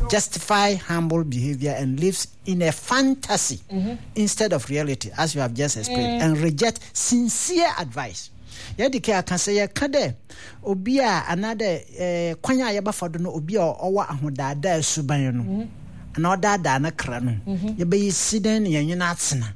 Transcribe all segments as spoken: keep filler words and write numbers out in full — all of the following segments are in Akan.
justify humble behavior and lives in a fantasy mm-hmm. instead of reality, as you have just explained, mm. and reject sincere advice. Yadike can say kade obia another eh kwanya yebafado no obia owa ahodada suban no na odada na kra no yebe siden yanyina atsena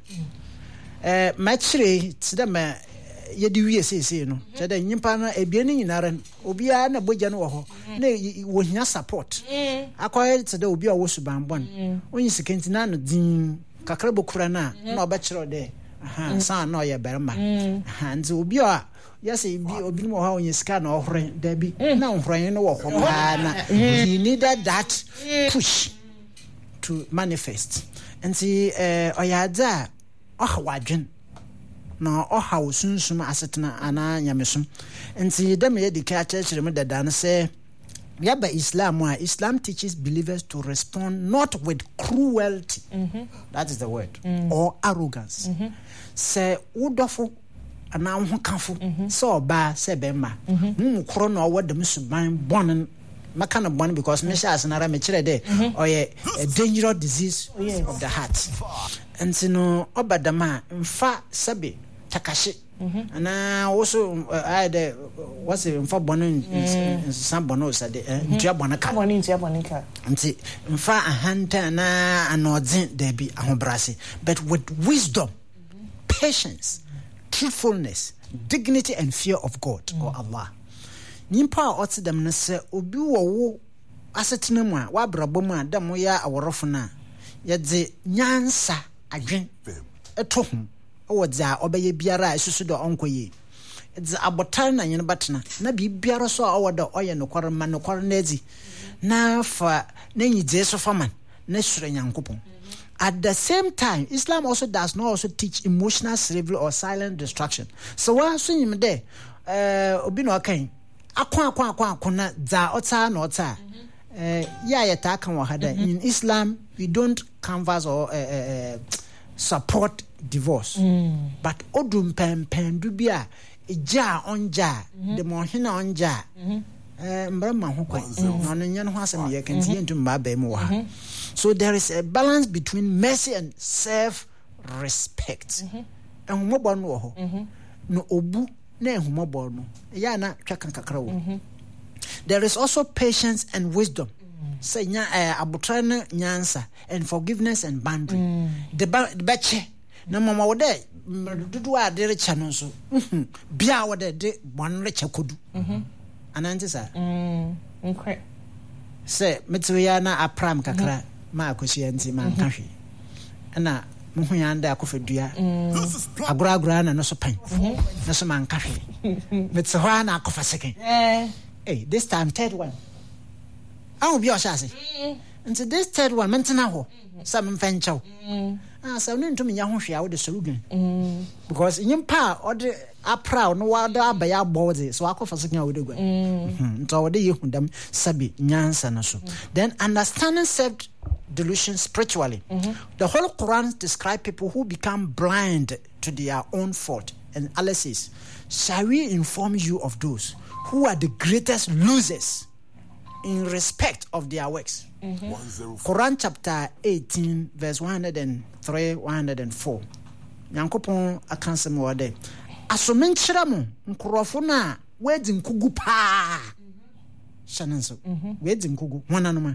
eh machire tidama yedi wie sese no tede nyimpa na ebie ni nyinare obia na boja no wo ho na wo hia support akoye tede obia wo suban bon onyi sikenti na no din kakra bokura na na obechiro de aha sa na oye berma aha nti obia yes bi obi mo ha onye ska na ohre da bi na ohre no wo ho pa na he needed that push to manifest and see eh oyadza ohwadwen na oha wosunsum asetena ana nyamesum and see dem ye di ka church rem dada na say yaba Islam wa Islam teaches believers to respond not with cruelty mm-hmm. that is the word mm-hmm. or arrogance mm-hmm. say udofo ana ho kafo so ba se bemma mu kro na owo dem suban bon maka na bon because me sha asenara me kire de oye a dangerous disease of the heart and you know obadama mfa sabe takashi ana also I de what's it mfa bon san bono sa de ntua bonaka boni ntua bonika nti mfa ahanta na anodin de bi ahobrase but with wisdom patience, truthfulness, dignity and fear of God mm. or Allah. Nimpa oti dem na se obi wo wo asetena mu a wa brabo mu a dem ya aworofo na ye de nyansa adwen eto ho wo dza obeye biara isusu do onkoye dza abotar na yen batena na bi biara so a wo da oye nokor ma nokor na edi na fa na nyidze so faman na sure nyankopon. At the same time, Islam also does not also teach emotional slavery or silent destruction. So what so you there uh obi no kan akwa akwa akwa akona za ota na ota eh ya ya ta kan wa hada in Islam we don't canvas or uh, uh, support divorce mm. but odum pen pen du bia eja onja de mo hina onja eh mbra ma ho kwa no no nya no ho asem ye kan ti entum ba ba mu wa. So there is a balance between mercy and self-respect. And mm-hmm. no obu na humobo no ya na twakan kakra wo. There is also patience and wisdom. Say nya abutra na nyansa and forgiveness and boundary. Mm. The beche na mama wo de dudu a de recha no so. Bia wo de de bon recha kodu. Mhm. Ananti sa. Mm. Okay. Say metwe na apram kakra. Ma akosia nti ma nka ana muhu ya nda akofadua agura agura na no so pan na so man ka hwe metse ho na akofa second eh hey this time third one awu bi o sha se nti this third one mentena ho sam mfanchao ah so no ntumi nya ho hwe a wo de solution because nyimpa o de apra no wa da abaya body so akofa second wo de gwa nto wo de ye hundam sabi nyansa na so then understanding self delusion spiritually. Mm-hmm. The whole Quran describes people who become blind to their own fault. And Allah says, shall we inform you of those who are the greatest losers in respect of their works? Mm-hmm. Quran chapter eighteen, verse one hundred three, one hundred four. Yankopon akansem wode. Asomen kira mo nkrofo na wedi nkugu pa. Shananso. Wedi nkugu wananoma.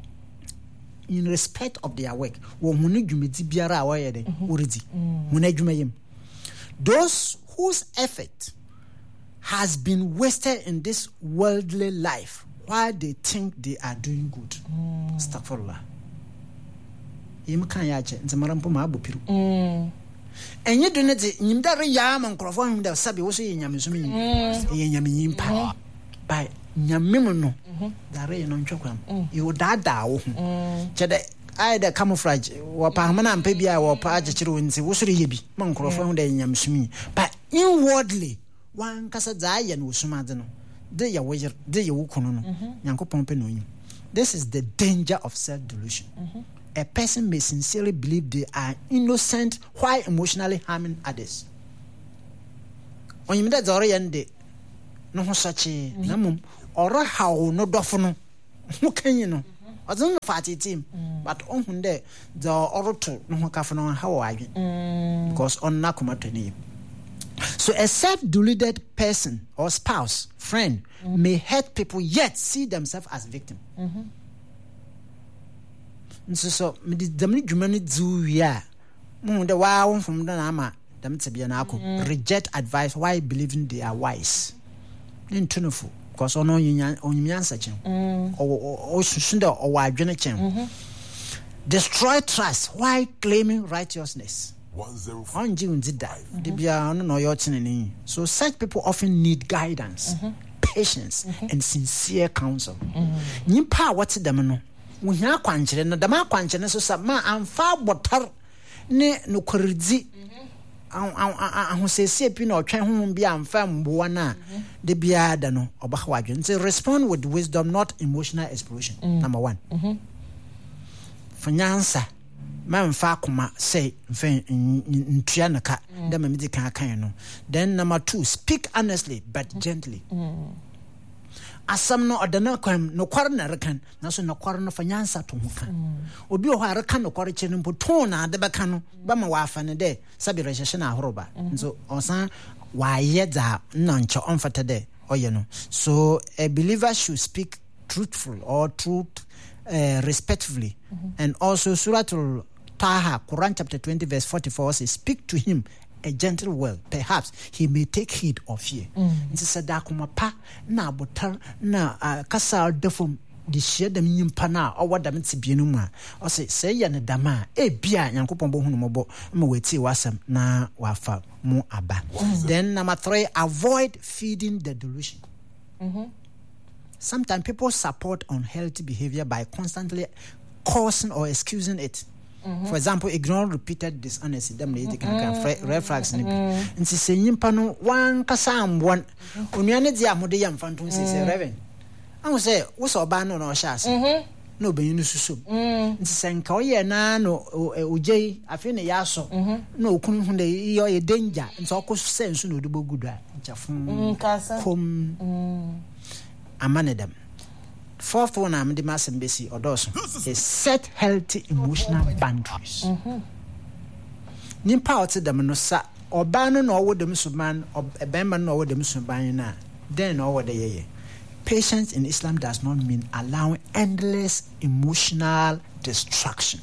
In respect of their work, wo hunu dwumedi biara awaye de oridi hunu adwumayem. Those whose effort has been wasted in this worldly life while they think they are doing good. Mm. Astaghfirullah. Yim kan ya che nzamarampo ma abopiru. Mm. Enye do ne de nyimdare ya man krofo him da sabe wo so yenyamesum yim. Ye nyamenyim pa. Bye. Nyamem no dare no ntwakwam you dada wo chede ai da camouflage wo pa mana ampa bia wo pa agekere wonti wo sori yebi man krofo hu da nyamsumi but inwardly wan kasa za ya no sumade no de ya wo de ya wo kunu no yankopon pe no yin. This is the danger of self delusion. Mm-hmm. A person may sincerely believe they are innocent while emotionally harming others. On you that zore yende no ho sachi na mum ora hawo no dofo no ho kan no ɔdze no fa team but on hunde the oroto no ho kafo no how are you because on na komatani. So a self-deluded person or spouse, friend mm-hmm. may hurt people yet see themselves as victim. Mm-hmm. So so me the me dwumani du ya mu de wa won from na ama dem tebia na akọ reject advice why believing they are wise. Ntunufo because ono onyinya onyiansa chen. O o susunde o wa adwene chen. Destroy trust why claiming righteousness. So such people often need guidance, mm-hmm. patience, mm-hmm. and sincere counsel. Nimpa what's them no? We hear quanchere na dama quanchere so sama amfa botar ne no koridi. Ahun sese pi na otwen ho bi amfa mboa na de bia da no obaha wadwe. Say respond with wisdom, not emotional explosion. Mm-hmm. Number one. Mm-hmm. Finance. Man fa kuma say mfen ntua naka dem me di kan kan no. Then number two, speak honestly but gently. Mm. Asam no odana kwam no kwar na rekan na so no kwar no fanyansa to ho kan. Obi o ha rekan no kwar che no mpo na de beka no ba ma wa fa ne de sabi rehye na ahoroba. So onsan wa yeda na ncho onfata de oye no. So a believer should speak truthful or truth uh, respectfully. Mm-hmm. And also Suratul Taha, Quran chapter twenty verse forty-four says, speak to him a gentle word, perhaps he may take heed of fear. Nti sada kuma pa na botar na kasa defom di share dem nyimpa na owo dam tibienu mu a o say say ye ne dama e bia Nyankopon bo hunu mobo ma weti wasam na wafa mu aba. Then number three, avoid feeding the delusion. Mm-hmm. Sometimes people support unhealthy behavior by constantly causing or excusing it. Mm-hmm. For example, ignore repeated dishonesty. Them lady can red flags. And she say, "Yimpano one kasam one." Unyane dia mode yam fantum say Reverend. I will say, "What's our ban on our shas?" No, be you susu. And she say, "Nka oye na no ujay. I feel ne yaso. No kunu hunde iyo ye danger. And so ako sense no dubo gudwa. Chafum kum amane them." Fourth one, I'm the mass embassy or those is set healthy emotional boundaries. Nimpa oti them no sa or ban no wo dem suban or a bemman no wo dem suban na then or the ye. Patience in Islam does not mean allowing endless emotional destruction.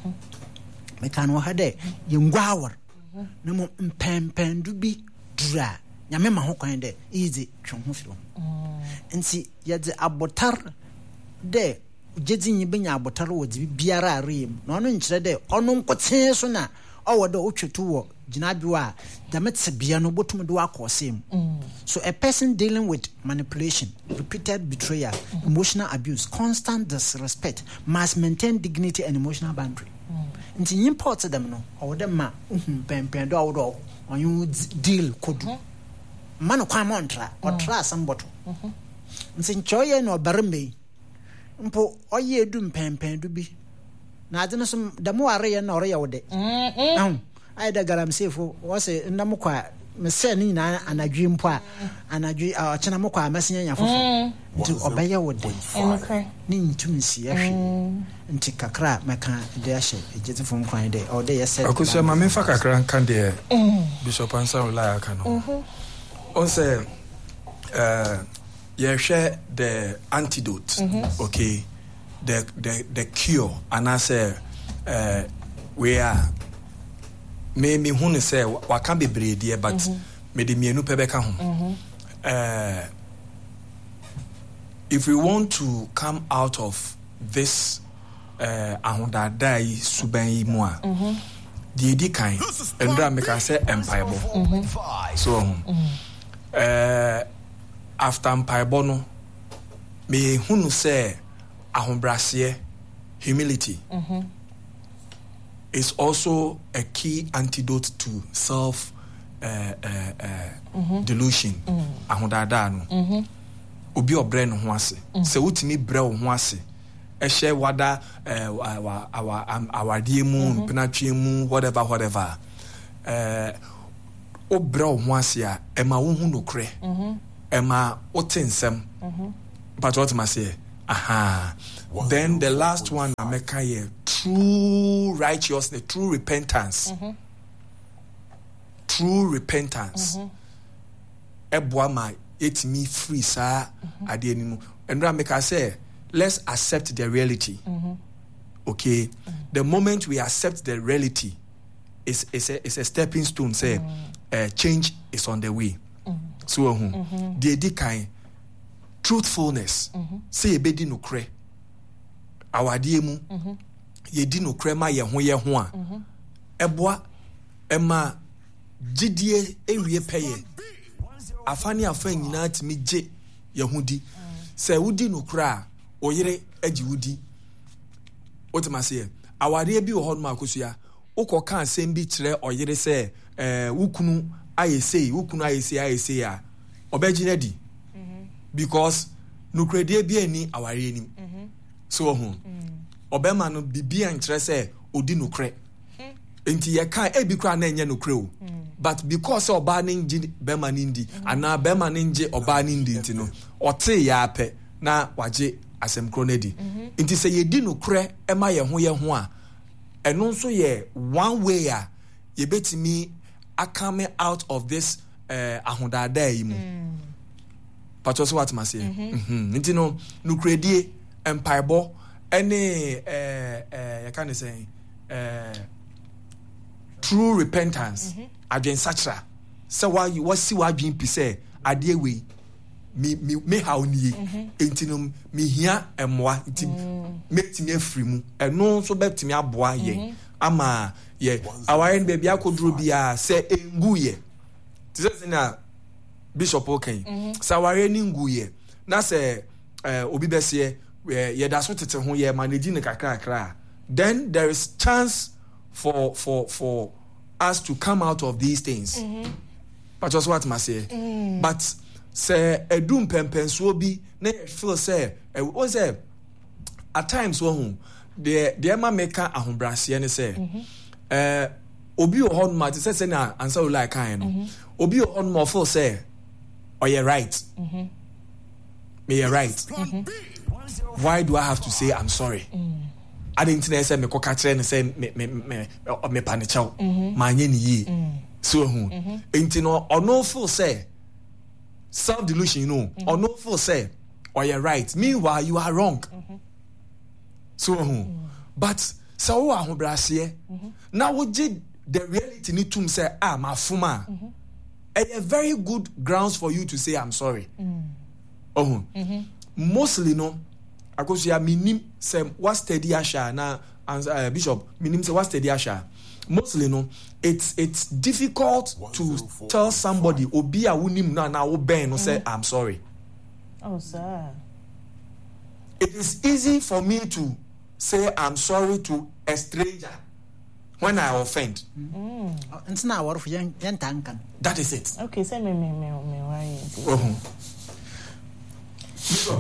Me kan wo hade yengwawar no mo mpempen du bi dura nyame ma ho kwan de easy twon ho filo. Nti ye de abotar de jedi nyi benya abotar wo di biara arem no no nkire de ono nkoten so na owo de otwetu wo ginabiwa da metebia no botum de wakosem. So a person dealing with manipulation, repeated betrayal, mm. emotional abuse, constant disrespect must maintain dignity and emotional boundary. Nti mm. import them no owo de ma uhum pempen do owo on you deal kodu man kwa montra or tra somebody. Nti nchoye no barembe mpo oye du mpempen du bi na ade no so da mo are ye na ore ye wode ahụ ai da garam sefo wo se ndam kwa me se ni na anadwi mpo a anadwi a chena mo kwa masenya nya fofo nti obeye wode ni ntumi si ahwe nti kakra meka de ahye ejete fom kwan de o de ye se akoso ma me fa kakra kan de Bishop Ansa Olaya ka no on say uh you share the antidote, mm-hmm. okay, the the the cure, and I say, uh, we are. Me me who say what can be brave but me the me no pebeka home. If we want to come out of this, uh, ahonda dai suban moa, the edi kind, and then make I say empire. So, uh. After Mpaibono, me hunu say ahombrasiye, humility, mm-hmm. is also a key antidote to self uh, uh, uh, mm-hmm. delusion. Ahondada no. Obi obre no ho ase. Se wutimi bre wo ho ase. E share wada our our our diemu, penatwe mu, whatever whatever. Eh obre wo ho ase a e ma wo hu no kre. Emma otensem but what must say aha. Then the last one I make here, true righteousness, true repentance. Mm-hmm. True repentance. Ebwa ma it me free sir ade animu. And I make I say, let's accept the reality. Mm-hmm. Okay? Mm-hmm. The moment we accept the reality, it's, it's, a, it's a stepping stone. Say, mm-hmm. uh, change is on the way. Mm-hmm. So, uh, mm-hmm. the edikai, truthfulness, mm-hmm. say, ebedi no kre. Awadi emu, yedi no kre ma ye ho ye ho a. Ebwa, ema, jidie ewie peye. Afani afa nyina timi je yehudi se wudi no kra oyire agi wudi otima se aware bi wo hodma akosua ukoka asem bi kire oyire se eh wukunu ayesei wukunu ayesei ayesei a obaji na di because no kredie bi ani aware ani so ho obema no bibia nkire se odi no kre enti ye kan ebi kra na enye no kre o but because oba ninji bema nindi ana bema ninji oba nindi ntino ote ya pe na waje asem kronedi nti se yedi no kre ema ye ho ye ho a eno nso ye one way a ye betimi coming out of this uh, ahondada yi mu pacho so what must say mhm nti no no kredie empaibo any eh eh you can say eh true repentance mm-hmm. Adwen sachra se wa you wasi wa adwen pi se ade we me me me how nie enti no me hia emoa enti metimi afri mu eno so betimi aboa ye ama ye aware no bia akoduro bia se engu ye ti se na bishop oken saware ni ngu ye na se obi bese ye da so tete ho ye manage ne kakra kakra then there is chance for for for us to come out of these things. Mm-hmm. But just what must say. Mm. But say a doom pempenso bi na feel say e was say at times wo the the ma maker ahombrase ne say eh obi o hon ma say say na answer like kan no obi o hon mo feel say oh you right. Mhm. Me you right. Mm-hmm. Why do I have to say I'm sorry? Mm. I didn't know say me ko ka kire ne say me me me me panichao ma nye ni yi so hu enti no ono feel say self delusion you know ono feel say oh you right meanwhile you are wrong so hu but so wo ahobrase na wo je the reality ni tum say ah mafuma a very good grounds for you to say I'm sorry oh mostly no akosia minim say what steady asha na uh, bishop minim say what steady asha mostly no it's it's difficult to tell somebody obi a wunim na na wo ben no say I'm sorry. Oh sir, it is easy for me to say I'm sorry to a stranger when I offend. Mm. It's not what young tankan. That is it. Okay, say me me me me why. Oh. So,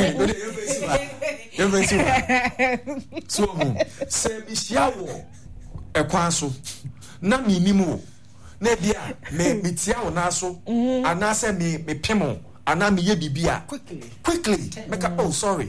say Missiao a quanso, na minimo, nebia, me mitiao naso, and nasa me me pemo, and na me bibia. Quickly, quickly, make a oh sorry.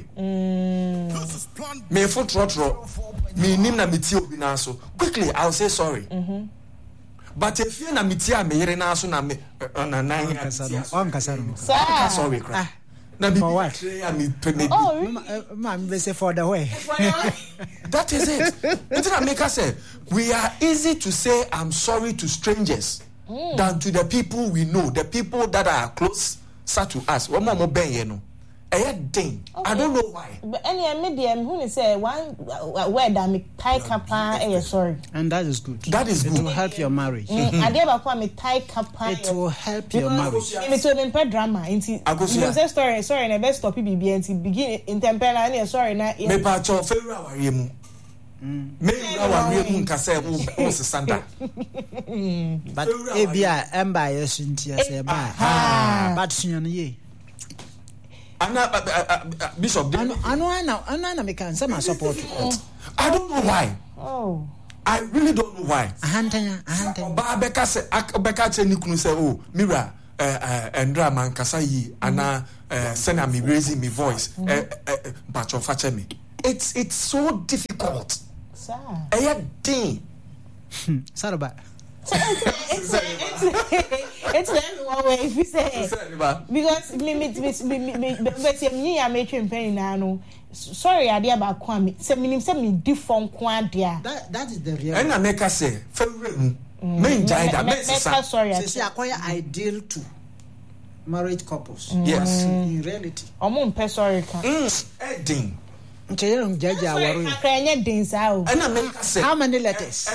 Me foot rotro, me nimna mitio binaso. Quickly, I'll say sorry. But if you're na mitia me renaso na me on a nine casano, sorry, cry. For what? Oh, man, they say for the way. That is it. It's not make us say we are easy to say I'm sorry to strangers mm. than to the people we know, the people that are close to us. One more ben you know. A thing. I don't know why. But any medium who say one word that me tie kapa eh sorry. And that is good. That is it good. It will help your marriage. I never call me tie kapa. It will help your marriage. It will be drama. Inti. You say story, sorry, na best stop B B and begin in tempera and sorry na. Me pa cho favour aware mu. Me aware mu nka say wo se santa. But ebia emba yesuntia say ba. But sunyane ye. Anna uh, uh, uh, Bishop I know I know I know me can say my support. I don't know why. Oh. I really don't know why. Ahantanya ahantanya. Ba beka say beka che ni kunu say oh Mira uh, Andra Mankasa yi ana uh, send me raising my voice but of fache me it's it's so difficult sir eh thing Saraba it's it's one way if you say because me me me me but me I make campaign now sorry idea about kwame say me say me different kwa dia that that is the real and I make us say favorite me enjoy that me sorry say acquire ideal to married couples mm. Yes in reality omo mpe sorry kan mm edding ncheyero jaja awaro akanya din sao and I make us say how many letters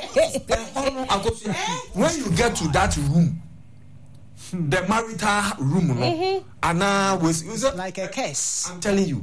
when you get to that room the marital room no mm-hmm. Anna was, was it, like a case I'm telling you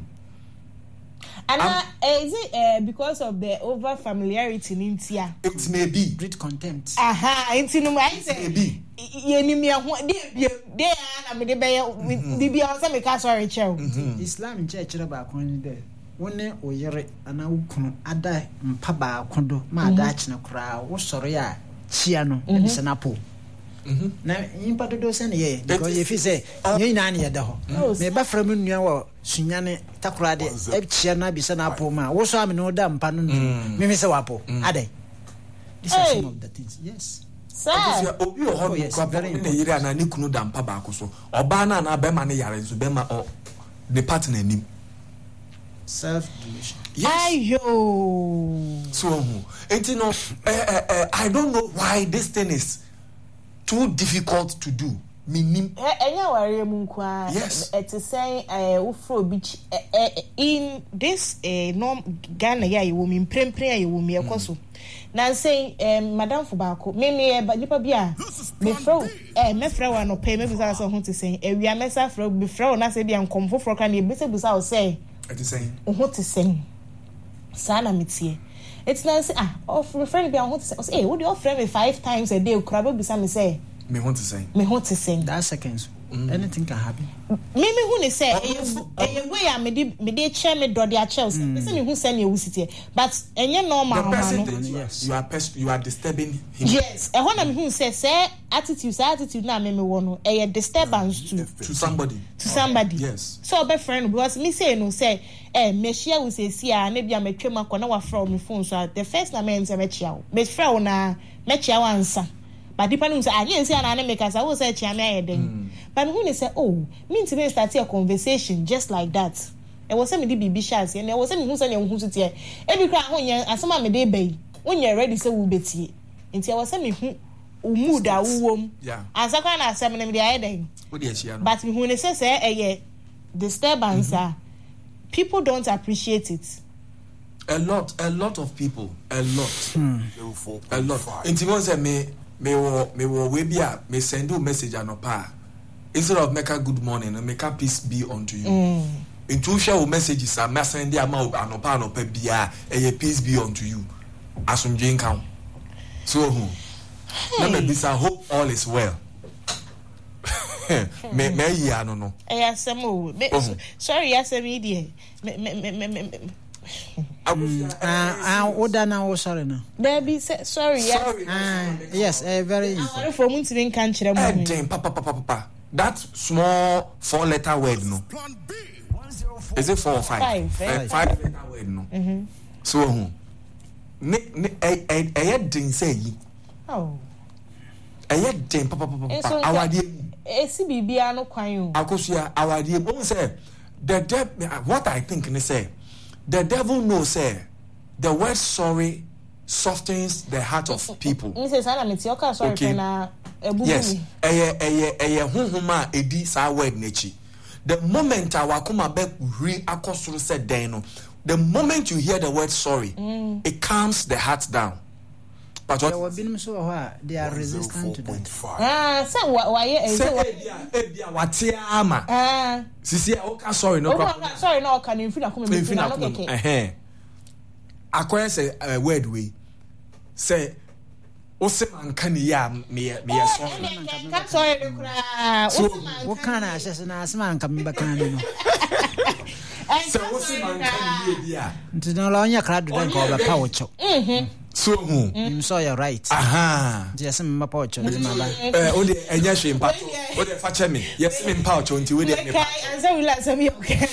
and uh, is it uh, because of the over familiarity in India? It may be great contempt. Aha, into no I say maybe. Yenimi they they are me be with the be also make us sorry chow. Islam church ba kon there. Wone oyere ana ukunu ada mpa ba kondo ma ada achine kura wo soro ya chia no e se napo. Mhm. Na impa do se ne ye because if you say yen na na ye da ho. Me ba fra mu nua wo sunyane takura de e chia na bi se napo ma wo so am no da mpa no me me se wapo ade. These are some of the things. Yes. Sir. Obi o ho ko very na yire na ne kunu da mpa ba ko so. Oba na na be ma ne yare so be ma o the partner nim. Self-delusion. Yes. Ayo. So, and you know, uh, uh, uh, I don't know why this thing is too difficult to do. Minim. Enya wari mu kwa. Yes. It is saying, uh, ufro beach in this uh, norm Ghana ya you mean prem prem you me ekoso. Na say um madam Fubako me me ba nipa bia me fro eh me fro wa no pay me bisa so ho te say ewia mesa fro be fro na say bia nkomfo fro kan e bisa bisa o say it is saying what to say sana mitie it's now say ah of friend be what to say say what do you friend me five times a day krabo bisa me say me want to say me want to say that seconds mm. anything can happen me me who ne say eh way am me dey me dey chair me do dey chair say me who say na e wusitie but enye normal no yes you are pest, you are disturbing him yes e ho na me who say say attitude say attitude na me me wo no e disturbance to to somebody to somebody yes so be friend because me say no say eh me share we say see a na bia me twem akọ na wa from me phone so the first na me say me chia wo me frɛ wo na me chia wa ansa but people know say I didn't say na na make us I was say chia me ayeden but who say oh me to start a conversation just like that e was say me di bibi chance and e was say me who say na who tie e bi kra ho yen asema me dey bay won ready say we betie nti e was say me hu mood a wom ansa kwa na asem na me dey ayeden but me who say say eh disturbance people don't appreciate it. A lot, a lot of people, a lot, hmm. a lot. And even say me, me wo, me wo we be a, me send you message anopa. Instead of make a good morning, and make a peace be unto you. Mm. In two share messages, I send the amount anopa anopa be a, a peace be unto you. Asum Jane count. So who? Let me be say hope all is well. me me ya no no. Eh asemo. Sorry asemi die. Me me me me. Ah, ah, oda na o sorry na. There be sorry, yes. Sorry. Ah, yes, eh, very important. For me to be can chire mo. Eh, papa papa papa. That small four letter word no. Is it four or five? Five. Uh, five letter word no. Mhm. So who? Ne ne eh eh eh din say yi. Oh. Eh din papa papa papa. Awade. Esi bibia no kwan o. Akosua awade. Bon say the devil, what I think they say, the devil knows say the word sorry softens the heart of people. Okay. Yes. Eye eye eye hunhuma edi sa word nechi. The moment our kuma be re akosuru said den, the moment you hear the word sorry, mm. it calms the heart down. But what they are resistant to that. Ah, so why what ama? Ah, sisi oka sorry no problem. Sorry no can you feel come me feel no okay. Eh. Akwa say a word we say o se man kan ya me me sorry. Sorry no kra. So what kind of assess na asma kan me kan no. So o se man kan ye dia. Nti no la onya kra do den ko ba pa wo cho. Mhm. So who? You saw you're right. Aha. Just my pouch. Eh, oh, the Enya in Pacho. Oh, the Fachemi. Yes, in Pouch until we did. Okay, and so we let some okay.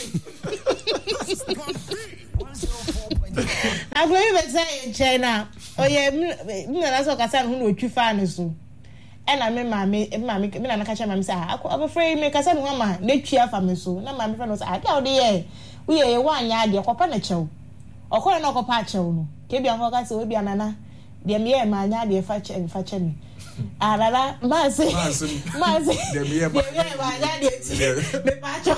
I'm going to say in China. Oh, yeah, that's what I said. Who would you find so? And I mean, mammy, mammy, me and I catch my say, I'm afraid make us a woman, they cheer for me so. Now, my friend was, I tell the we are one yard, your papa show. Or call an uncle patcho. Kebi an hoka so be anana. Dem ye ma nya de fa che fa che mi. Arara ma se. Ma se. Dem ye ma nya de ti. Me patcho.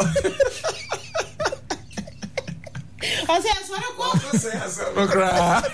I say asoro ko. I say asoro kra.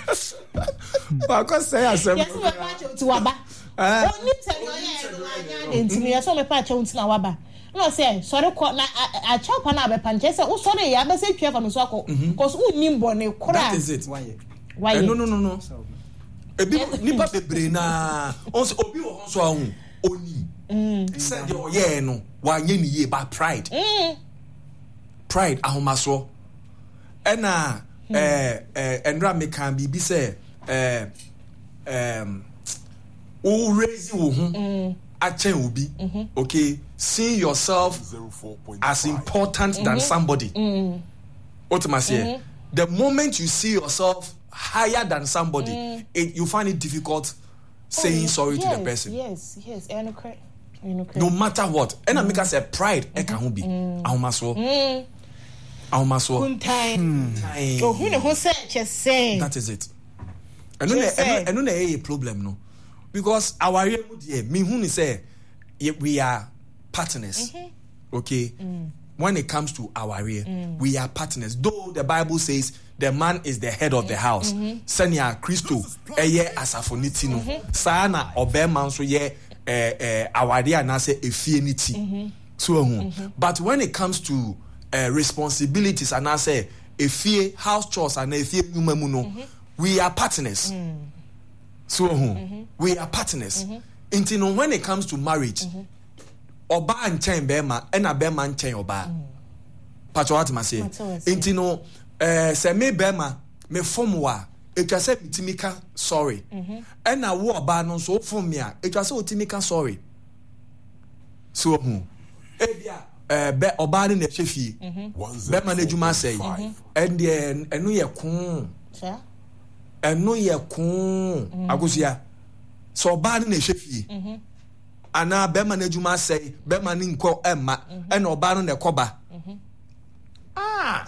Wa ko say asoro. Yes me patcho ti waba. O ni tell you ye ma nya de ti me so me patcho ti na waba. No say sorry ko na a chop na be panche say o sorry ya be say twa fa no so akọ. Cause u nimbo ne kra. That is it. Why? Why? Uh, no, no, no, no. Ebi nipa bebre na onse obi wo so ahun oni. Mm. Said your yeah no wa nye ni ye ba pride. Mm. Pride ahomaso. Ena eh eh endra me kan bibi say eh um o raise wo hu achen obi. Okay, see yourself as important mm-hmm. than somebody. Mm. Ultimately, mm-hmm. the moment you see yourself higher than somebody, mm. it, you find it difficult saying oh, sorry yes, to the person. Yes, yes, okay. No matter what. And I make us say pride, I can't be. Ahomaso. Ahomaso. Oh, who know who said just saying. That is it. And no, no, a problem no, because our me who say we are partners. Mm-hmm. Okay. Mm. When it comes to our rear, mm. we are partners. Though the Bible says the man is the head of the house. Senya Christo, eye asafoniti no. Sana obema so ye eh awade na say efie niti. So but when it comes to uh, responsibilities and I say efie house chores and efie nyuma mu no, we are partners. Mm. So mm-hmm. we are partners. Mm-hmm. Until when it comes to marriage, mm-hmm. oba nchen bema ena bema nchen oba pacho what ma say enti no eh se me bema me form wa etwa se bitimika sorry ena wo oba no so form me a etwa se otimika sorry so hu e bia eh be oba ne na chefie bema na djuma say and enu ye kun enu ye kun agosia so oba ne na chefie ana bema na adwuma sei bema ni nko emma e na oba no na ekoba ah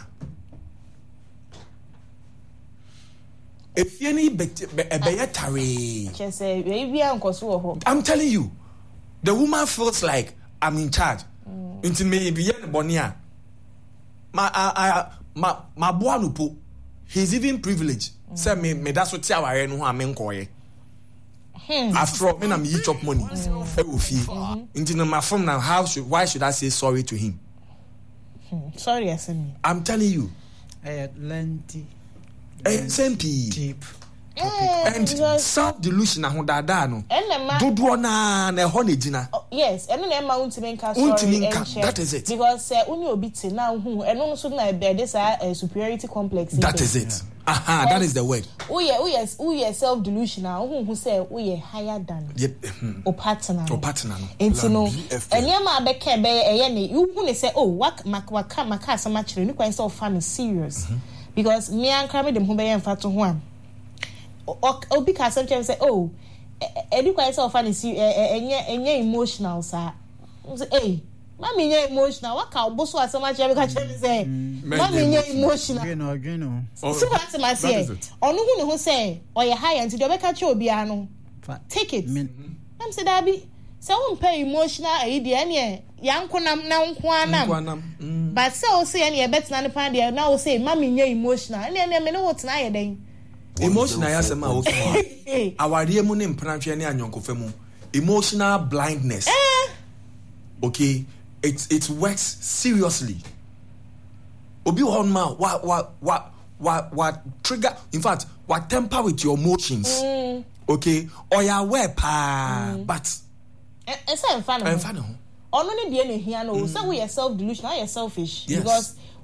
if you need be tare just say we bia nkoso wo ho I'm telling you the woman feels like I'm in charge into me be yen bonia ma I ma ma boa no po he's even privileged say me me da so ti aware no ho amenkoye. After all, when I'm eat up money, into my phone now, how should why should I say sorry to him? Hmm. Sorry, I said me. I'm telling you, lengthy, deep, and self delusion. I that no. Do do na na honey dinner. Yes, and then Emma won't make us sorry. That is it. Because when you beat now, who and also na this a superiority complex. That is it. Aha, that is the word. Oh yeah, oh yes, oh yeah, self delusional. Who who say oh yeah higher than. Yep. O partner. O partner. Enti no. Enya ma be ke be eye ne. You who say oh wak maka maka sama chire. You can say family serious. Because me and Krami dem ho be yen fa to ho am. Obi ka sometimes say oh edu can say family enye enye emotional sa. Say hey Mami nye emotional. What can boss was so much? Every country say. Mami nye emotional. Geno, geno. See what I say. Onu who who say or you high until you catch your piano. Take it. I'm say Dabi. So won't pay emotional. Eh, the any young kunam na unkwanam. But so say any better than the pan there. Now say mami nye emotional. And then me know what's na then. Emotional yasa ma okay. Our dear money in pranche any anyonko femu. Emotional blindness. Okay. It it works seriously. Obi on ma what what what what what trigger in fact what temper with your emotions. Mm. Okay, or you aware pa mm. but it's a fun. I'm fun. On only the any here no so we are self delusional, you are selfish yes. Because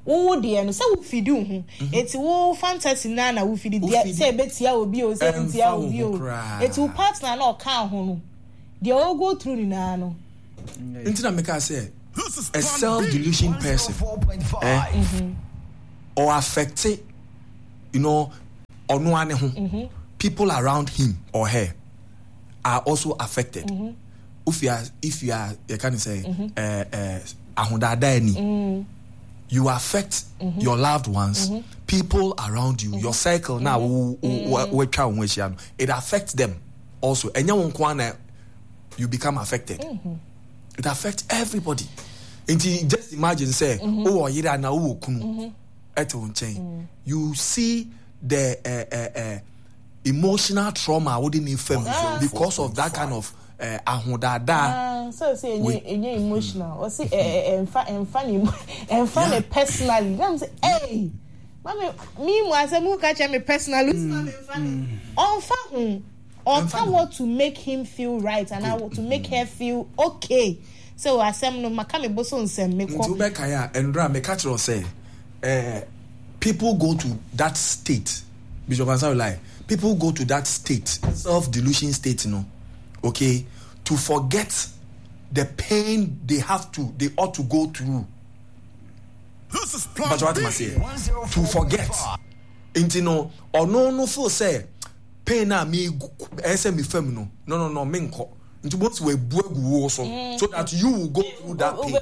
wo de no say wo fidi ho eti wo fantasy na na wo fidi de say betia obi o say betia obi o eti wo partner na o kan ho no they all go through ni na no until I make I say a self-delusion person eh mm-hmm. or affected, you know, or no one mm-hmm. people around him or her are also affected. Mm-hmm. If you are, if you are, you can say, uh, uh, mm-hmm. you affect mm-hmm. your loved ones, mm-hmm. people around you, mm-hmm. your circle now, mm-hmm. it affects them also. And you become affected. Mm-hmm. It affects everybody. And just imagine, say, mm-hmm. oh, you are now kunu, you see the uh, uh, uh, emotional trauma within the family ah, because of that kind of ahudada. Uh, so say you emotional, or say and funny, and funny personally. I'm say, hey, mommy, me was a more catch me personally. On fun, or what to make him feel right, and I want to make her feel okay. So I say no makame boso nsem me ko nti ubeka ya endra me catch or say eh people go to that state Bishop Ansari lie people go to that state self delusion state you know okay to forget the pain they have to they ought to go through this is but what must say to forget nti no or no no feel say pain na me ese me fam no no no no me nko so that you will go through that pain.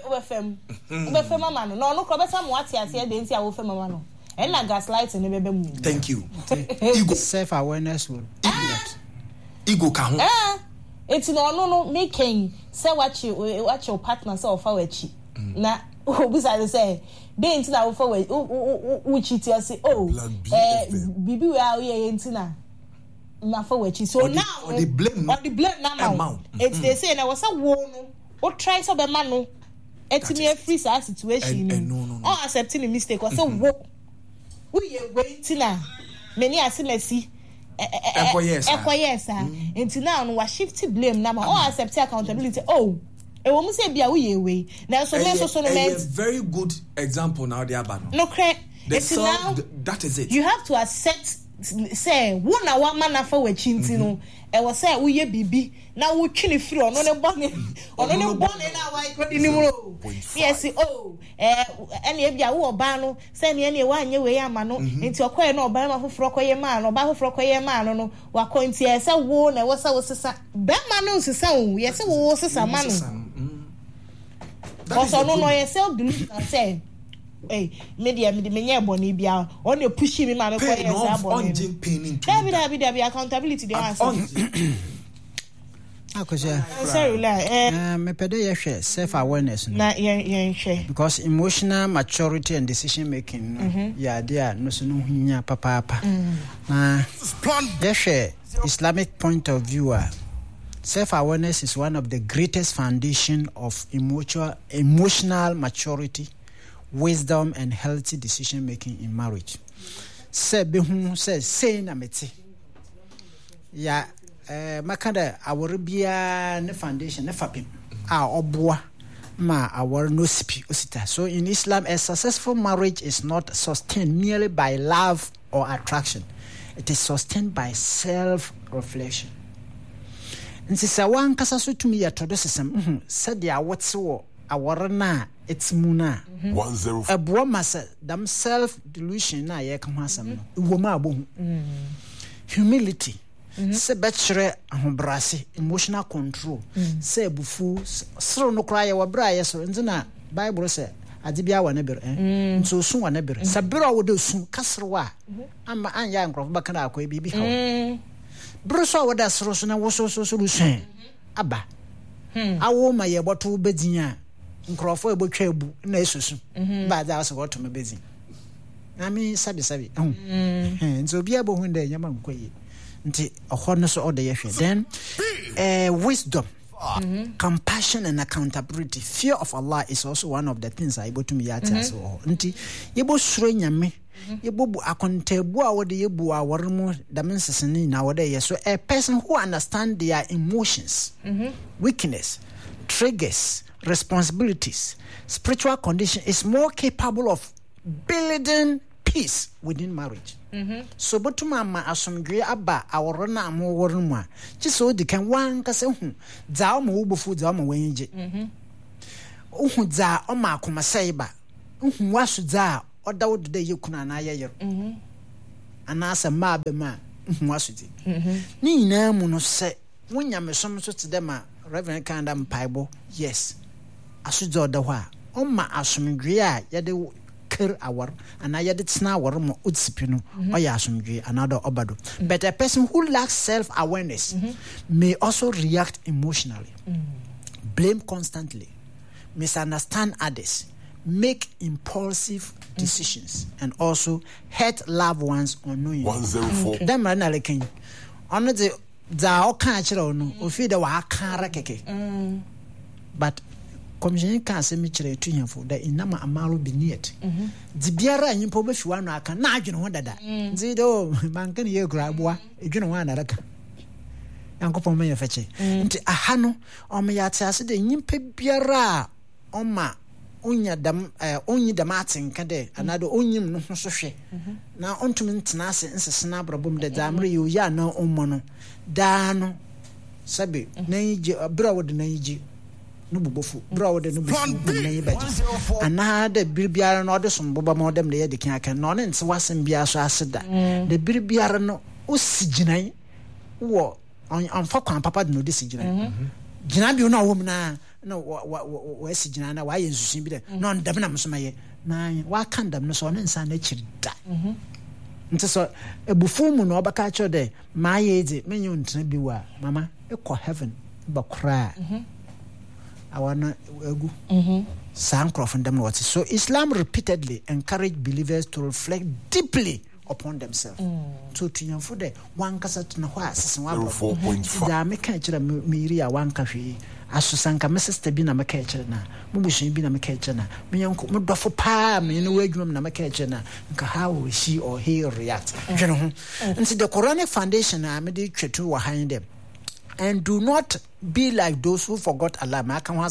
Thank you. Ego. Self-awareness will do that. Ego can. Ah, it's no no no making say what you what your partner say offer wechi. Na obisa say dey nti na offer we u cheat you say oh eh bibi we are here nti na so or now the, or the blame or the blame now amount. It's they say na was a wono o try so be man no etimi a free sa situation no or accepting the mistake or say wo we ye waiting na many asimesi ekoyes ah until now no wa shift blame na or accept accountability oh e wo mu say bia we ye we na so me so so no a very good example now they are bad no correct it's now that is it you have to accept say one na one man afa wachi ntino e wo say wo ye bibi na wo twini free ono ne bone ono ne bone na wa ikodi ni muro yes oh eh ene e bia wo oba no say ne ene wa anye we ama no nti okoye na oba ma foforo koye ma no oba foforo koye ma no no wa ko nti e say wo na wo say wo sesa be ma no sesa wo ye say wo sesa ma no also no no ye say believe say hey, media me menye boni bia on dey push me ma me ko yes abon. David David David accountability dey answer. Akosia. Sorry la eh me pede ye hwe self awareness no. Na ye ye hwe. Because emotional maturity and decision making no ya dia no so no hunya papa papa. Na ye hwe Islamic point of view self awareness is one of the greatest foundation of emotional emotional maturity, wisdom and healthy decision making in marriage. Say behu say say na meti ya eh makada awor bia ne foundation ne fapim a oboa ma awor no sipi osita. So in Islam a successful marriage is not sustained merely by love or attraction. It is sustained by self reflection. Nti sa wan kasa so tumi ya todo sesem mhm said ya wotse wo awor na it's muna one zero a bro massa them self delusion na ye kan asam no wo ma abo humility se betchere ahobrase emotional control se bufu sro no kra ye wo bra ye so ntina bible say ade bia wa na bere eh nso su wa na bere sa bere wo de su kasrewa ama anya nkrof baka na akwa bibi ha bro so wo da sro so na wo so so so lusen aba awo ma ye boto bedin a nkrofo ebotwa ebu na esusu ba da so woto me bezi na mi sabi sabi eh nso bia bo hu nda nyama nkoye nti ohon no so oda ye hwe then eh wisdom mm-hmm. compassion and accountability. Fear of Allah is also one of the things I able to me at as well nti yebo suro nyame yebo bu akontabu a wode yebu a wormu da mensesene na wode ye so a person who understand their emotions mm-hmm. weakness triggers responsibilities spiritual condition is more capable of building peace within marriage. Mhm. So botuma ma asomdwe aba aworo na amworo mu a chise odi kan wan kase hu za o ma wobofu za o ma wanije. Mhm. Uhu za o ma akoma saiba. Uhu wasu za oda wodo de yekuna na ayeyero. Mhm. Anasa ma be ma uhu wasu di. Mhm. Ni nyina mu no se wonya mesom so te dem a Reverend Kanda Mpaibo, yes. Asudze oda ho a o ma asomdwe a yede ker awar and I yet sna war mo utsipino or yasumdwe another obado. Mm-hmm. But a person who lacks self-awareness mm-hmm. may also react emotionally, mm-hmm. blame constantly, misunderstand others, make impulsive mm-hmm. decisions, and also hurt loved ones unknowingly. one oh four Them are not king. On the za o kan chiro no o fi de wa kan ra keke. But commission can say me chere tu yanfo da inama amalo biniet mhm di biara nyimpo be fi wanu aka na adwene ho dada nzi do man kan ye kura boa edwene ho anaraka yankopon me yefeche nti aha no o me ya tiase de nyimpa biara o ma onya dam eh onyi dam atenka de anado onyim no ho so hwe na ontumi ntena ase nsesena abrabom de damre yo ya na ommo no da no sabe na yije bra wode na yije no bubofu bra wode no bubofu na yibaje ana da birbiara no de somboba ma dem de ye de kan kan no ne nse wasem bia so aseda de birbiara no osiginan wo anfa kwan papa de no de siginan gina bi no wo na no wa siginan na wa ye nsusun bi de no ndam na msomaye na wa kan dam no so ne nsa na chirida nti so ebufu mu no obaka cho de ma ye de menyo ntra bi wa mama e ko heaven ba kra awana egu mhm sankrofon dem what. So Islam repeatedly encourage believers to reflect deeply upon themselves. So tunyanfo de wan kasa tuna ho asese wa bro da me ka kira miri a wan ka hwe asosanka me sister bi na me ka kira na mo bushun bi na me ka kira na me yanko mo dofo pa me no wadwum na me ka kira na nka how will she or he react dwene ho. Nti the Quranic foundation a me de twetu wa han dem. And do not be like those who forgot Allah.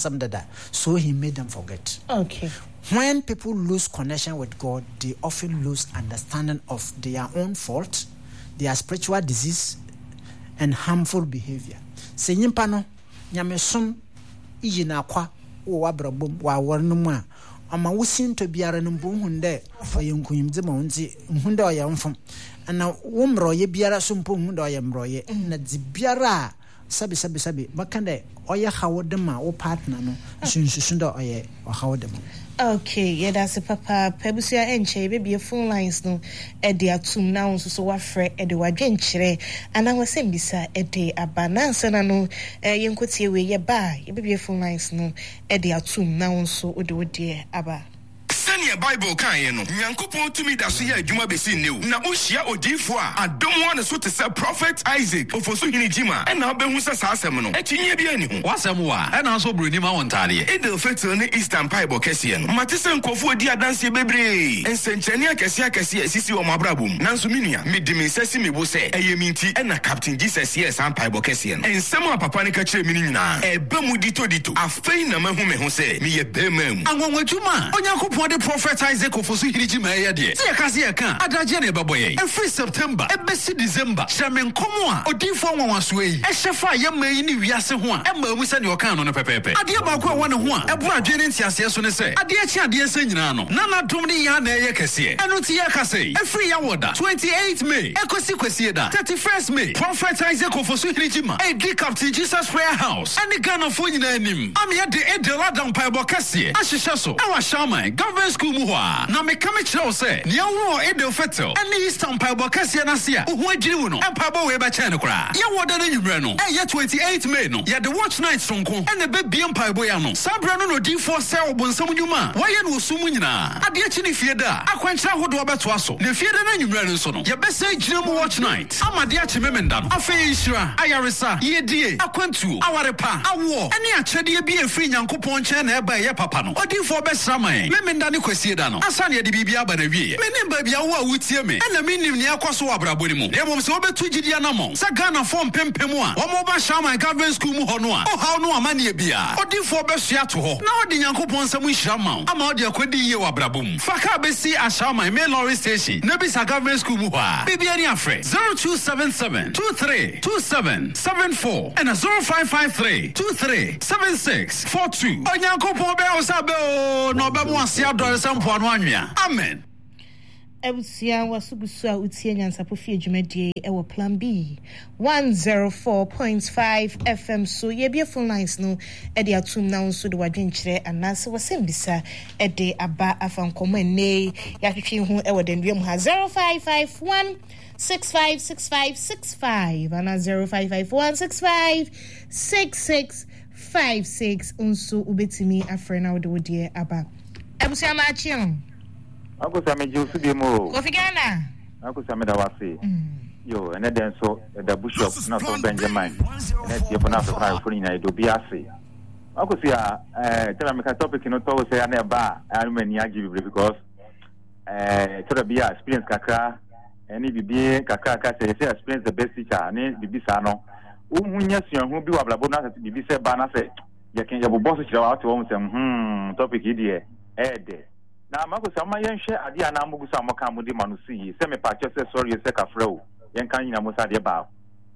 So he made them forget. Okay. When people lose connection with God, they often lose understanding of their own fault, their spiritual disease, and harmful behavior. Se nyimpa no nyamesom iyi na kwa wo wabrabom wa wornum a ama wusin to biara no mbo hunde oyenkunyimde ma unzi hunde oyamfom ana wo mroye biara so mpo hunde oyemroye na di biara sabi sabi sabi makande oya hawodema wo partner no sunsusundo oye hawodema. Okay, yeah, that's a papa. Pebusia enche baby phone lines no e de atum na nso so wafre e de wadwenkyere ana wasem bisa e de abanansa na no e yenkotie we ye ba ye baby phone lines no e de atum na nso ode ode aba. Sanya Bible kan ye no Nyankopon tumi da so ye adwuma besi new na ohia odifo a adom wa ne so te se prophet Isaac ofoso hini jima e na obehu se sa asem no etinye bi ani ho wasem wa e na so broni ma wontade Idil Fitr ne Eastern Bible kese no matese nkofo odi adanse bebre ensenchene akese akese asisi o mabrabum nanso minia medimi sesi mebo se eyeminti e na Captain Jesus yes an Bible kese no ensem a papa ne ka kire mi nyina e ba mu dito dito afei na mahu me ho se me ye bemam anwonwadwuma Onyankopon the prophet Isaac ofoso hiriji ma ye de se ka se ye kan adaje na eboboye every September ebesi December shamen komo a odifo nwanwaso yi e hyefa ye man ni wiase ho a e ma mu se ne okan no no pepepe ade ba ko a wone ho a ebo adwene ntiase so ne se ade achi ade se nyina no na na dom ni ya na ye kese eno ti ye kase every year woda twenty-eighth May ekosi kwesi da thirty-first May prophet Isaac ofoso hiriji ma e di Captain Jesus Prayer House ani Ghana fo nyina anim am ye de edela dan Bible kase ahyehyɛ so e wa shaman government school mu ho a na me kame kire wo se ne wo Idil Fitr ani Eastern Bible kase na se a wo adwiri wo no e Bible we ba kye ne kora ye woda na nyumre no e ye twenty-eighth May no ye the watch night sonko e ne be biem Bible ya no sabra no no di for se obonsam nyuma wo ye no sumu nyina ade achi ne fie da akwankyira hodo obeto aso ne fie da na nyumre no so no ye be se gyina mu watch night amade achi memenda no afei nhira ayaresa ye die akwantu awarepa awo ene akyede bi efiri Nyankopon kye na e ba ye papa no odi for be sraman memenda ne kwasie da no asa ne de bibia ba na wie me ne ba bia wo a wutie me na me nim ne akoso abrabo ni mu ne mom se obetu gidia na mo sa Ghana form pempem a wo mo ba Shaman Government School mu ho no a o ha no amane bia odifo be sua to ho na odi Nyankopon nsam nhira ma ama odi akodi ye wa abrabo mu faka be si a Shaman main lorry station na bi sa Government School mu ho a bibia ni afre zero two seven seven two three two seven seven four and zero five five three two three seven six four two Onyankopon be o sabe o no be mo ase adore sampo ano anwea amen. Ebusia wasugusu a utie nyansapo fie dwumadie e wo plan B one oh four point five F M so ye beautiful lines no e de atum na nso de wadwenkyere anase wasembisa e de aba afankomo ene ya twetwe hu e wo denduam ha zero five five one six five six five six five and zero five five one six five six six five six unso ubetimi afrena wo de wodie aba ebusia ma achiem Ako sa medyo su di mo. Kofi Ghana. Ako sa meda wase. Yo, ene den so the bishop na so Benjamin. Ene tie fo na so na fo ni na do bi ase. Ako sia eh tell me ka topic no to say na ba anu ni agi bi because eh to be experience kakra ene bibi kakra ka say say experience the best teacher ne bibi sa no. Uhunya suan hu bi wa blabo na say bibi say ba na say ye ken ye bo boss kira wa to wo say hmm topic yi de eh de na mago sama yenhwe ade ana amugu sa moka amudi manusi yi se me pa che se sorry se kafra o yen kan nyina musa de ba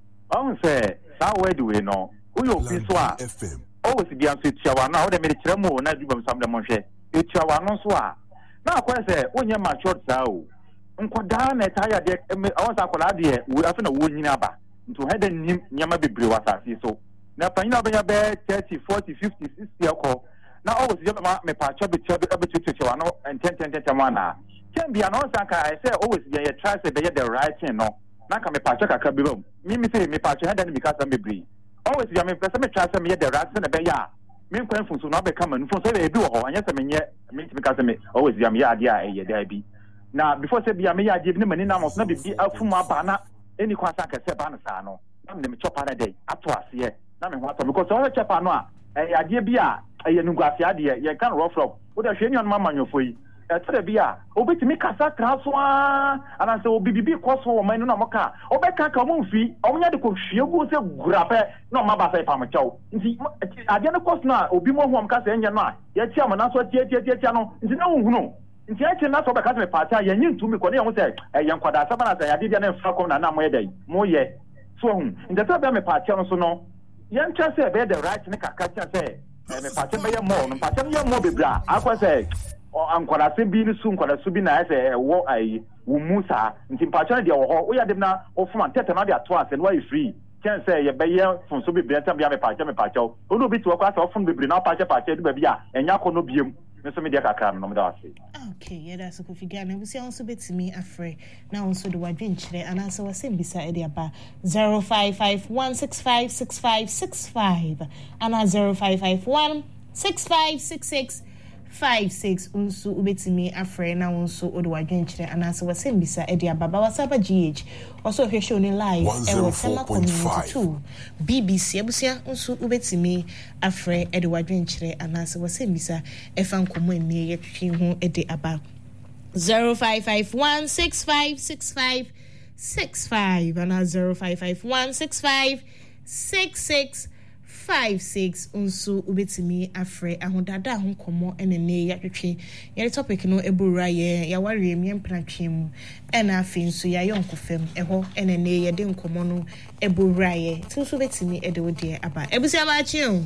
on se sa word we no uyo bi so a o si bi an so tia wa na o de me kire mo na dubam sam de mo hwe e tia wa no so a na akwa se onye mature sa o nkoda na taya de awon sa kola de we afi na wo nyina ba nto hede nim nyama bebre wasasi so na panyina benya be thirty forty fifty sixty akọ na always you me pa chobi chobi abetutu wa no ten ten ten ten na can be an answer ka I say always be you try say be the right thing no na ka me pa choka ka bi rom me me say me pa choka dan because am be always be me person me try say me the right thing be ya me kwan fun so na be come no fun so be bi wo ho anya say me nye me me ka say me always be me ya ade a ye da bi na before say be me ya ade bi me na mo na be bi afum apa na eni kwa sa ka say ba na sa no na me me chopa na dey ato ase na me ho ato because all chopa no a eh ade bi a aye nugwase ade ye kan rough rough wo da hwe ni on mamanyofo yi e tere bia obetimi kasa traso a ana se obibibi koso wo man no na moka obeka ka mo mfi omunya de ko hwie gu se gurape na ma ba sai pamchaw nti ade ne koso na obi mo ho am kasa enye no a ye tia mana so tie tie tie no nti na wo hunu nti e che na so beka se me pacha ye nyi ntumi ko ne ho se e ye nkwada asa bana se ya de na mfa ko na na mo ye dai mo ye so hu nti ta be me pacha no so no ye ntra se be the right ne kaka se me pacha be ye mo no pacha ye mo bebra akwa se ankwara se bi ni su nkwara su bi na ese wo ai wo musa nti mpacha de wo ho wo ya dem na ofuma tete na de ato ase no wa free ken say ye be ye fun so bi bi ntem bia me pacha me pacha o no bi to kwa se ofun bibri na pacha pacha de ba bia enya ko no biem me so me de kakra no me da ase okay yeah that's ko figa na busi on so betimi afre na on so de wadwenkyere ana se wasem bisa e de aba zero five five one six five six five six five ana zero five five one six five six six five six unsu ubetimi afre na unsu odo wadwenkyere anase wasem bisa e de ababa wasaba G H also hwe show ni live e wo tema community two B B C abusia unsu ubetimi afre e de wadwenkyere anase wasem bisa e fan komo ene ye twetwe hu e de aba zero five five one six five six five six five and zero five five one six five six six five six unsu ubetimi afre ahondada ho komo enene ya twetwe ye topic no ebura ye ya ware mi empratwem ena afi nso ya yonkofem eho enene ye de nkomo no ebura ye tunsu betimi ede wode aba ebusi amachi o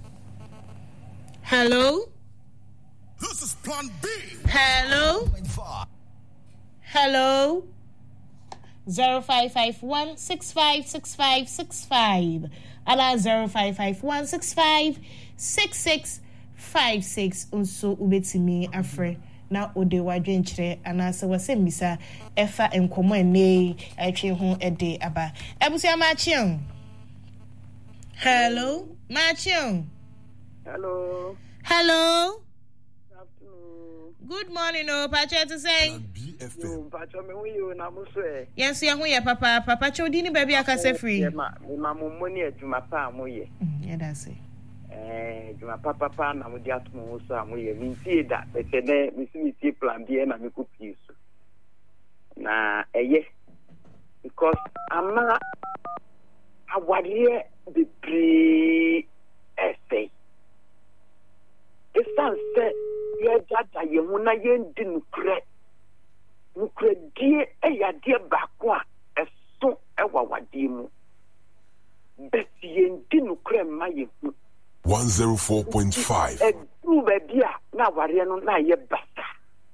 hello this is plan B hello hello zero five five one six five six five six five ala zero five five one six five six six five six unso ubetimi afre na ode wadwenkyere anase wasembisa efa enkomo ene atwe ho ede aba ebusia machion hello machion hello hello good afternoon good morning o pacha to say yo pacha me hu yo na muso e yes ya hu ya papa papa chodini baby akase free ma ma mo moni adwuma pa mo ye yeah that's it eh juma papa papa na mo dia to mo so a mo ye mi tie da be tene mi si mi tie plan bi na mi ko piso na eye because ama awade the pre essay esan se ye jada ye mu na ye ndi nukre nukre die e ya die baako a eso e wawade mu bet ye ndi nukre ma ye hu one oh four point five e du be dia na ware no na ye basa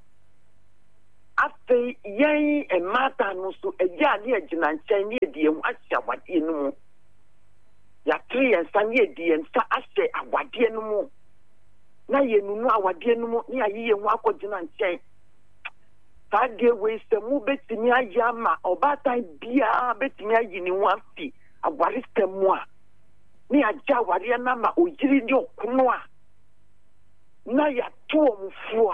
afei yen e mata no so e ya ne agina nchen ne die hu ahya wade no mu ya tri en san ye die nsa ahye awade no mu na ye nunu awade no mu ni ayi ye hu akogina nchen ta de we se mu betimi ayama obatan bia betimi ayi ni wan fi aware stemu a ni aja ware na ma ojiri ni okuno a na ya to omfu a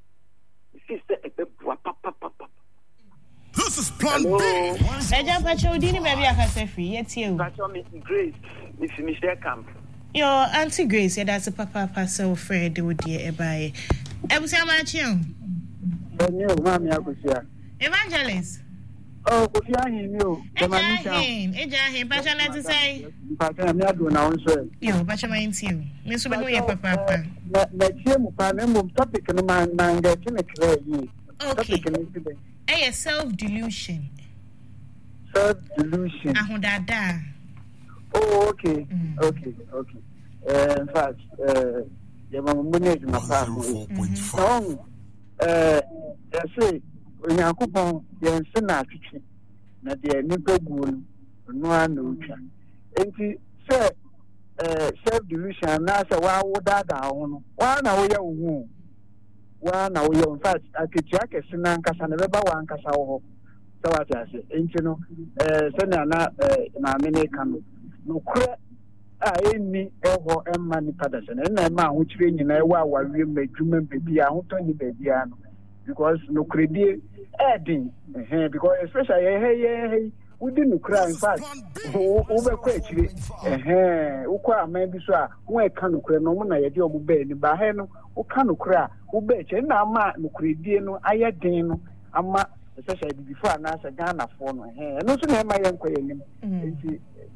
si se ebebua papa papa. This is plan B. Eja pacho dini baby akase free yetie o. Pacho me Grace if me share camp. Yo Auntie Grace yeah, that's a papa papa friend de wodi e bae. Ebusia ma chion. Enyo mami akusia. Evangelist. Oh, kofi ahin mi o. Ejahin, ejahin, pacho na ti say. Pacho mi adu na onso. Yo, pacho ma intim. Me so be no ye papa papa. Na na tie mu pa na mu topic no man na nga kine kra yi. Okay. Eh, self delusion. Self delusion. Ahundada. Oh, okay. Mm. Okay, okay. Uh, in fact, uh, the manage my family. So, uh, I say, when you go on, you are saying that you na the nipa gun no anucha. Enti say, uh, self delusion. Na say wa woda da hono. Wa na wo ya wo. Wa na wo ya. In fact, akitia kesi na nkasa na beba wa nkasa wo. So what I say. Enti no, uh, say na na na mene kanu. No kura a eni eho emma ni padasa na na ma ho kire nyina e wa awawe madwuma bebi a ho toni bebi ano because no kredie edin eh because especially hey hey hey we didn't cry in fact wo be kwa kire eh wo kwa aman bi so a wo e ka no kure no mo na ye de obu be ni ba he no wo ka no kure a wo be che na ama no kredie no aye den no ama especially before na sa Ghana for no eh no so na ma ye nkwa ye nim enti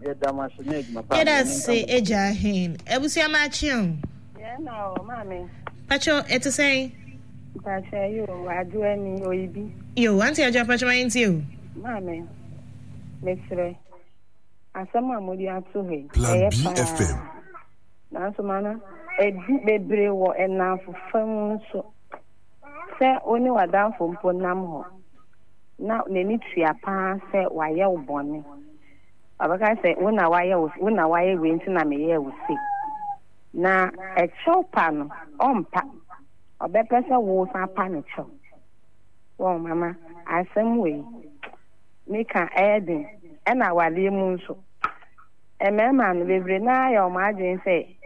yeah, that's say ejahin. Ebusia ma chion. Yeah, no, mami. Pacho, eto say. Pacho, yo, adu eni oibi. Yo, auntie aja pacho ma inti yo. Mami. Mesre. Asama modi atu he. Plan B F M. Na so mana edi bebre wo enafo fam so. Se oni wadanfo mpo nam ho. Na neni tua pa se waye obone. Abaka say una waye una waye we ntina me ye we see na e chopa no ompa obepesa wo sa pa no cho wo mama asem we meka eden e na wale mu nso e mema no bebre na ya o ma agin say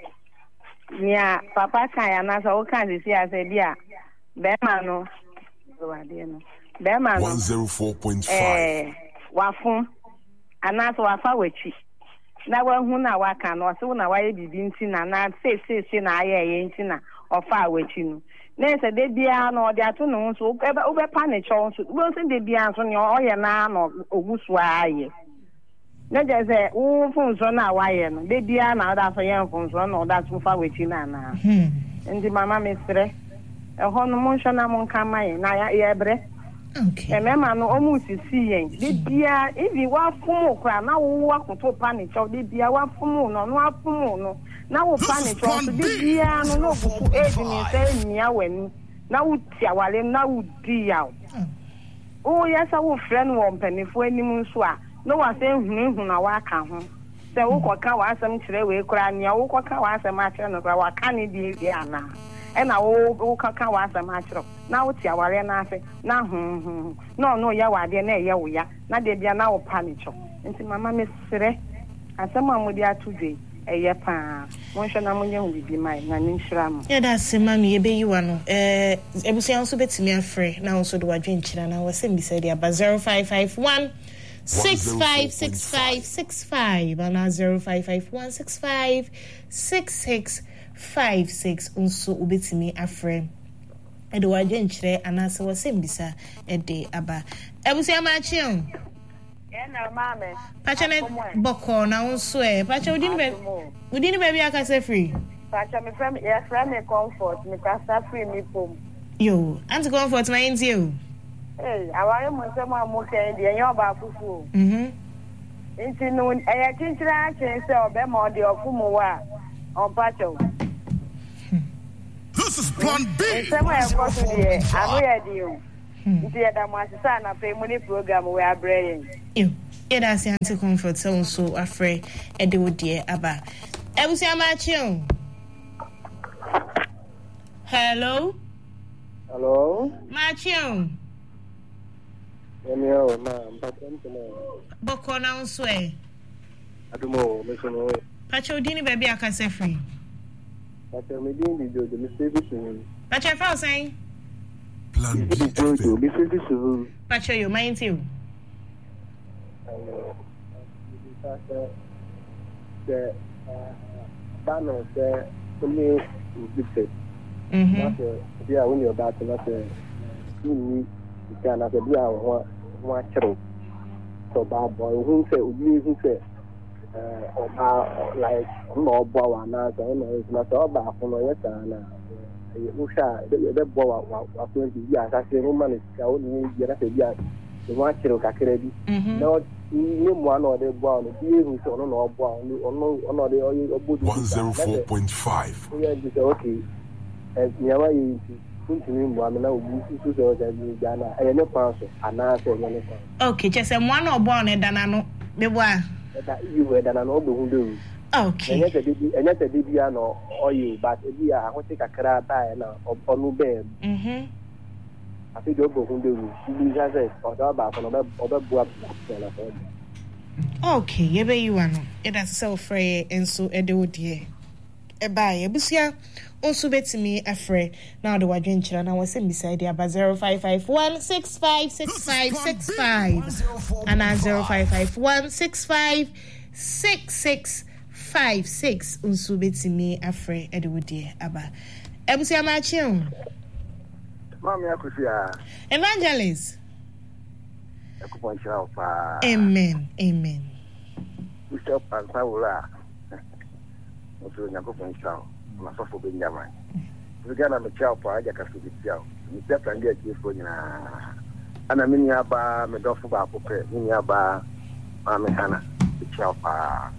nia papa kan ya na so wo kan si ase bia be ma no wade no be ma no one oh four point five eh wafun anaso wafa wachi na wahu na waka no so na waye bibi nti na na se se se na aye ye nti na ofa wachi no na se de bia no de ato no so ube pa ne cho so wo se de bia so ne oye na no ogusu aye na je se wo fun so na waye no de bia na da so ye fun so na da so fa wachi na na ndi mama mesre e ho no mo nso na mo nka mai na ya ye bre. Okay. Remember no almost see yen. The bia if you wa fumu kra na wo wa koto panic cho the bia wa fumu no no afumu no na wo panic cho so the bia no no buku e di ni say nia wani na wo tia wale na wo di yaw. Oh yes I wo friend wo mpanifo anim nso a no wa say hunu hunu na wa ka ho. Say wo koka wa asem kire we kra nia wo koka wa asem a kire no kra wa ka ni di di ana. Ena wo wo kaka wa asem a kire na wo tia wale na afi na hu hu no no ya wade na ye wo ya na de bia na wo panicho nti mama me sere asema mo dia tudwe eye pa mo hwe na mo nya hu bibi mai na ni nhira mo ya da se mami ebe yiwa no eh ebusia nso betimi afre na nso do wadwe nkyira na wo se mbisa dia ba zero five five one six five six five six five and zero five five one six five six six five six unso ubetimi afre edo waje nchire anase wasembisa ede aba ebusi amachi on ena mame pachane boko na unso e pacha udini be udini be bia kase free pacha me frame ya frame comfort me kasa free me pom yo anti comfort my into you eh aware mo se mo amuke de yan ba fufu mhm nti no e chinchira chen se obe mo de ofumu wa on pacho. This is plan B. Se mo e ko so de anu ye di o nti ya da mo asisa na pe mo ni program we abrey yo e da si anti comfort so so afre e de wodie aba ebusi amachi on hello hello machi on Emio na mpatem na boko na unso e adumo me so no pacha udini baby akase free pacha me din di jojo me say this pacha fa saying Plan B jojo me say this pacha you mind you the banner the only big mhm dia when you about na say ni kana be dia ho ho achero so bad boy who say we who say eh o like no bo wa na so no na so ba ko no yeta na e usha be bo wa wa ko ndi ya ka se no man ka o ni ya se dia e wa achero ka kere bi no ni mo na o de bo no bi hu so no no bo no no de o bodu one oh four point five. Yeah, okay. Eh nyawa yi ntimi mwa me na obu su so ja bi ja na e ne kwa so ana se ne ne kwa okay chese mwa na obo na dana no bebo a da you we dana no obo hu do okay enye se bi enye se bi ya no oyi but e bi a ahote kakra ba na onu be mhm afi do obo hu do bi ja se o da ba ko no be obe bua na so okay ye be you ano e da se frey enso e de odie e ba ye busia also betimi afre now the wadwen chira na wase beside aba zero five five one six five six five six five and zero five five one six five six six five six also betimi afre edwodie aba ebusi amachi on mama yakusia evangelist ekupon chira pa amen amen bishop Paula oso nyakopon chira na sofo be nyama zigana me chao pa aja kasubi chao ni peta ndia kifo nyina ana mini aba me dofu ba ko pe mini aba ma me hana chao pa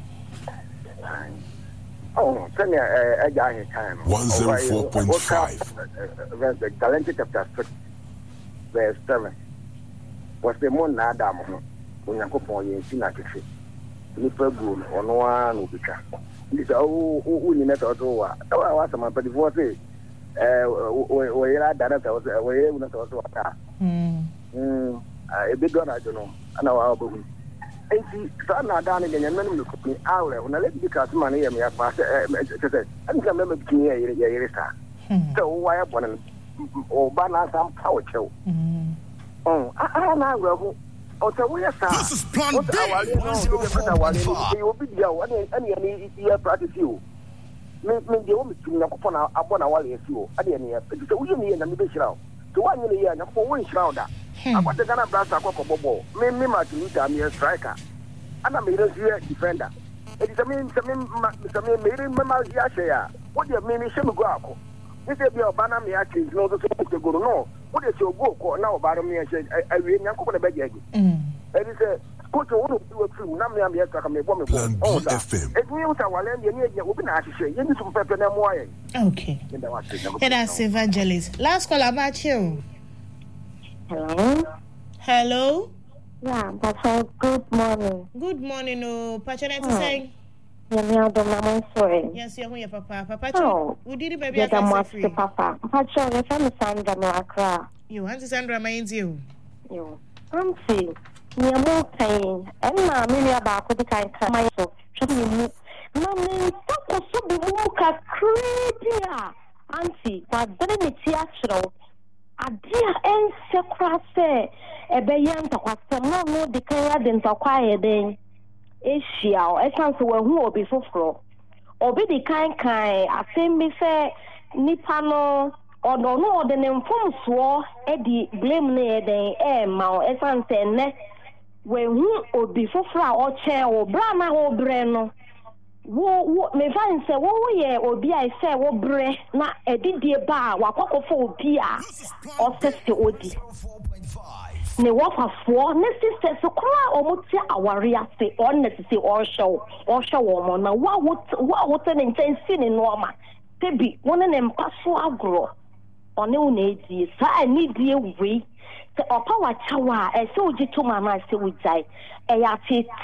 oh tanya aja he kan one oh four point five the Galatians chapter six verse seven was the mon na adam ho Onyankopon ye nti na kefe ni pagu ono a no bika ndisa o o ni na to wa tawa wa sama pa divorce eh o yera dana ta o yera una to to ta mm mm e be do na jono ana wa obo enti sa na da ne nyanya nanu ko ni awre una le bi ka tuma ne yem ya pa se se an ka me me bi ni yere yere sa so wa ya bonan o ba na sam pa o chew mm oh a na awre ho o te wo ya sa This is plan B. one oh four point five. You be there one any any year practice you. Me me dey o me tumi na ko na abo na wale esi o. Ade ne ya. Ti se wo yemi na me be shira o. To wa nyene ya na ko wo shira o da. Akwate Ghana brasa akọ bobo. Me me ma ti uta me striker. Ana me re zure defender. E di se me se me se me me re me ma ya she ya. Wo dey me me she me go akọ. Ni se bi o ba na me ya change no so so go no. Wo dey se go ko na o ba ro me she awie nyanko na be je agi. Mm. E di se coach wo no do tru na me am ya ka me bo me bo. Plan B F M. E di uta wale ndi ni e obi na ahihye. Ye ni so pepe na mo aye. Okay. It is evangelist. Last call about you. Hello. Hello. Yeah, that's all. Good morning. Good morning, oh, Pacha. Oh. Saying. Yeah, me I don't know sorry. Yes, you're here, Papa. Papa, oh. we did it, baby. Yeah, I'm free. Papa. Pacha, the family Sandra no Accra. You, Auntie Sandra, mind you. You. Auntie, me am more pain. And now, me about the kind of my so. Should me move. Mommy, stop so be muka creepy. Auntie, but then it's theatrical. Adia en se krase ɛbɛyɛ ntakwasɛm na no de kan ya de ntakwa yɛ den ehyia o ɛsan so wahu obi foforɔ obi de kan kan asɛm bi sɛ nipa no ɔno no ɔde ne mfomsoɔ ɛde blame ne yɛ den ɛɛma o ɛsan sɛ nnɛ wahu obi foforɔ a ɔkyɛn wo bra na wo brɛ no wo wo me fan sɛ wo wo yɛ obi a sɛ wo brɛ na ɛdidie ba a wakɔkɔfo obi a ɔsɛsɛ odi ne wafafoɔ ne sisters kora ɔmo te aware ase ɔnnɛsese ɔrehwɛ ɔrehwɛ wɔn mo na wa wa wote ne nkyɛn si ne noɔma tebi wɔn ne mpa so agorɔ ɔne wo na edi saa anidie wei sɛ ɔpa wakyɛw a ɛsɛ ogye to ma na ɛsɛ ogyae ɛyɛ atete